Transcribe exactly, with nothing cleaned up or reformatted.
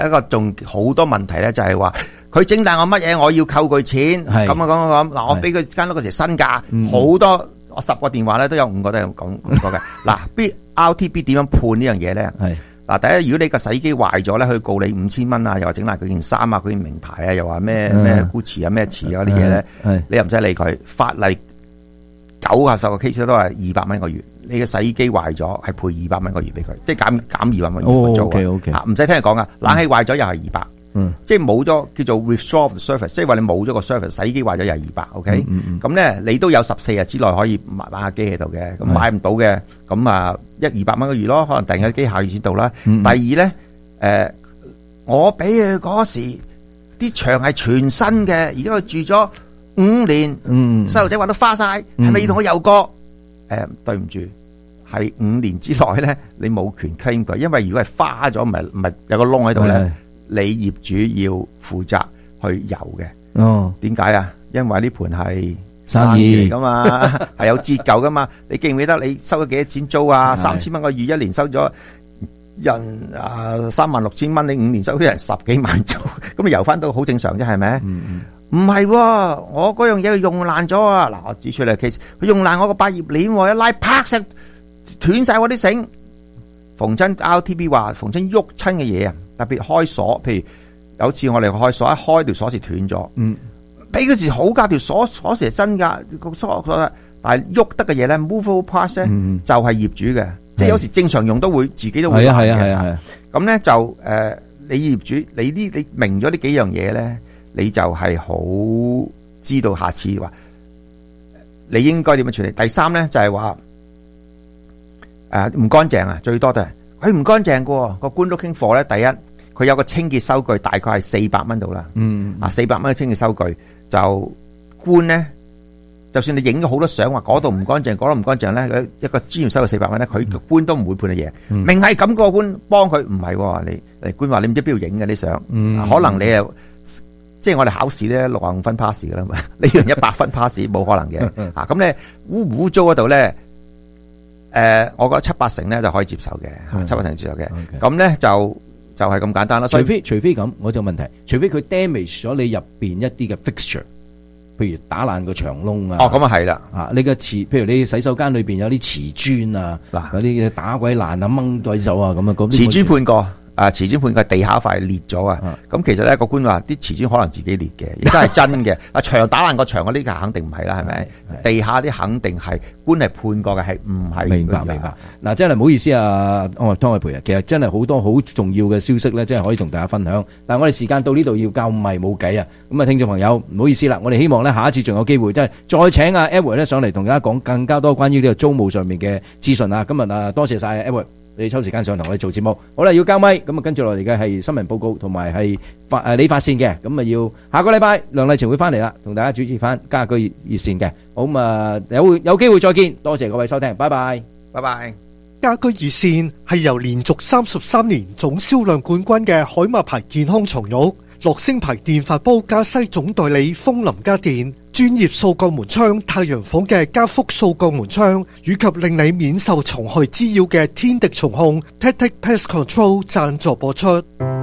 一個仲好多問題咧，就係話佢整爛我乜嘢，我要扣佢錢，咁啊咁咁嗱，我俾佢間屋嗰時身價好多，我十個電話咧都有五個都係咁講過嘅。嗱，B R T B 點樣判呢樣嘢咧？係嗱，第一，如果你個洗衣機壞咗咧，佢告你五千蚊啊，又話整爛佢件衫啊，佢件名牌啊，又話咩咩 Gucci 啊咩詞啊嗰啲嘢咧，你又唔使理佢。法例九啊十個 case 都係二百蚊一個月。你嘅洗衣機壞咗，係賠二百蚊個月俾佢，即係減減二百蚊月租啊！唔使聽佢講噶，冷氣壞咗又係二百，即係冇咗叫做 withdraw of the service， 即係話你冇咗個 service， 洗衣機壞咗又係二百 ，OK？ 咁咧、嗯嗯、你都有十四日之內可以買買下機喺度嘅，咁買唔到嘅，咁啊一二百蚊個月咯，可能訂嘅機下月先到啦。嗯、第二咧，誒、呃，我俾佢嗰時啲牆係全新嘅，而家佢住咗五年，細路仔話都花晒，係咪要同我油過？誒、呃，對唔住。係五年之內咧，你冇權 claim 佢，因為如果係花咗，唔係唔係有個窿喺度咧，你業主要負責去油嘅。哦，點解啊？因為呢盤係生意嚟噶嘛，係有折舊噶嘛。你記唔記得你收咗幾多錢租啊？三千蚊個月，一年收咗人啊三萬六千蚊，你五年收咗人十幾萬租，咁你油翻到好正常啫，係咪？唔係、嗯，我嗰樣嘢佢用爛咗啊！嗱，我指出嚟 case， 佢用爛我個百葉鏈，一拉啪聲。斷晒我啲繩，逢親 R T B 話逢親喐親嘅嘢啊，特別開鎖，譬如有次我哋開鎖，一開條鎖匙斷咗，嗯，俾嗰時好噶，條鎖鎖匙係真噶，個鎖鎖，但係喐得嘅嘢咧 ，movable parts 咧、嗯、就係業主嘅，即係有時正常用都會自己都會壞嘅，係啊係啊係啊，咁咧就誒、呃，你業主你呢你明咗呢幾樣嘢咧，你就係好知道下次話你應該點樣處理。第三咧就係話。誒，唔乾淨啊！最多都係佢唔乾淨嘅個官 looking for 咧。第一，佢有個清潔收據，大概係四百蚊度啦。嗯，啊，四百蚊嘅清潔收據就官咧，就算你影咗好多相，話嗰度唔乾淨，嗰度唔乾淨咧，一個專業收佢四百蚊咧，佢官都唔會判你嘢。嗯、明係咁個官幫佢，唔係你你官話你唔知邊度影嘅啲相，嗯、可能你又即係我哋考試咧六十五分 pass 噶啦嘛，你用一百分 pass 冇可能嘅。啊，咁咧污污糟嗰度咧。誒、呃，我覺得七八成咧就可以接受嘅，嗯、七八成接受嘅。咁、okay. 咧就就係、是、咁簡單啦。 除非除非咁，我就問題，除非佢 damage 咗你入邊一啲嘅 fixture， 譬如打爛個牆窿啊。 哦，咁啊係啦。 啊，你嘅瓷，譬如你洗手間裏邊有啲瓷磚啊，嗱，嗰啲打鬼爛啊，掹鬼手啊，咁啊， 瓷磚判過。啊！瓷磚判佢地下塊裂咗啊！咁其實咧個官話啲瓷磚可能自己裂嘅，亦都係真嘅。啊，牆打爛個牆嗰啲就肯定唔係啦，係咪？地下啲肯定係官係判過嘅，係唔係？明白明白。嗱，真係唔好意思啊，哦，湯偉培啊，其實真係好多好重要嘅消息咧，真係可以同大家分享。但係我哋時間到呢度要交咪冇計啊！咁啊，聽眾朋友唔好意思啦，我哋希望咧下一次仲有機會，即係再請阿 Edward 咧上嚟同大家講更加多關於呢個租務上面嘅資訊啊！今日啊，多謝晒 Edward。你抽時間上同我哋做節目，好啦，要交咪咁啊，跟住落嚟嘅係新聞報告同埋係發誒理髮線嘅，咁啊要下個禮拜梁麗晴會翻嚟啦，同大家主持翻家居熱線嘅，好咁啊有有機會再見，多謝各位收聽，拜拜， 拜拜。 家居熱線係由連續三十三年總銷量冠軍嘅海馬牌健康床褥、樂聲牌電飯煲加西總代理風林家電、專業掃鋼門窗太陽房嘅加福掃鋼門窗，以及令你免受蟲害滋擾嘅天敵蟲控 Tactic Pest Control 贊助播出。